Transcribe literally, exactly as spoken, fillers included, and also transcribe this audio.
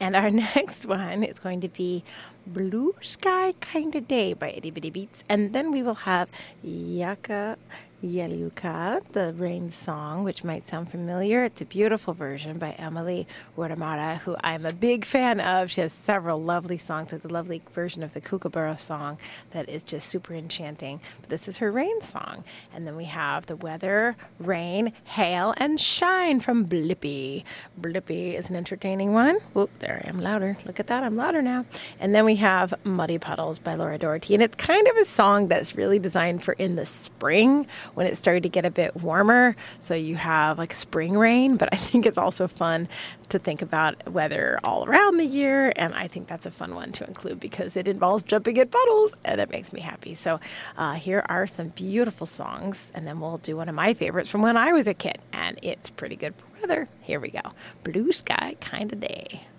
And our next one is going to be Blue Sky Kinda Day by Itty Bitty Beats. And then we will have Yaka Yeliuka, the rain song, which might sound familiar. It's a beautiful version by Emily Uramara, who I'm a big fan of. She has several lovely songs. There's a lovely version of the Kookaburra song that is just super enchanting. But this is her rain song. And then we have the weather, rain, hail, and shine from Blippi. Blippi is an entertaining one. Whoop, there I am louder. Look at that, I'm louder now. And then we have Muddy Puddles by Laura Doherty. And it's kind of a song that's really designed for in the spring, when it started to get a bit warmer. So you have like spring rain, but I think it's also fun to think about weather all around the year. And I think that's a fun one to include because it involves jumping in puddles, and it makes me happy. So uh, here are some beautiful songs, and then we'll do one of my favorites from when I was a kid, and it's pretty good for weather. Here we go. Blue Sky Kinda Day.